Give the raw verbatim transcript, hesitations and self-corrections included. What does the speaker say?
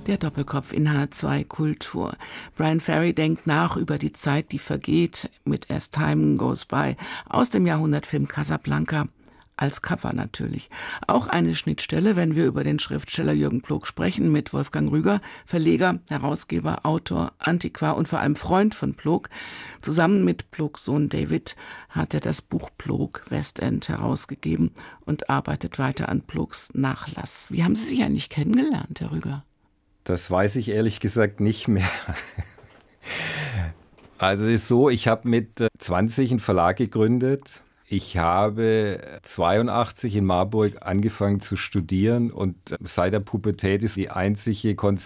Der Doppelkopf in H zwei Kultur. Bryan Ferry denkt nach über die Zeit, die vergeht, mit As Time Goes By aus dem Jahrhundertfilm Casablanca. Als Cover natürlich. Auch eine Schnittstelle, wenn wir über den Schriftsteller Jürgen Ploog sprechen, mit Wolfgang Rüger, Verleger, Herausgeber, Autor, Antiquar und vor allem Freund von Ploog. Zusammen mit Ploogs Sohn David hat er das Buch Ploog Westend herausgegeben und arbeitet weiter an Ploogs Nachlass. Wie haben Sie sich eigentlich kennengelernt, Herr Rüger? Das weiß ich ehrlich gesagt nicht mehr. Also es ist so, ich habe mit zwanzig einen Verlag gegründet. Ich habe zweiundachtzig in Marburg angefangen zu studieren und seit der Pubertät ist die einzige Konstellation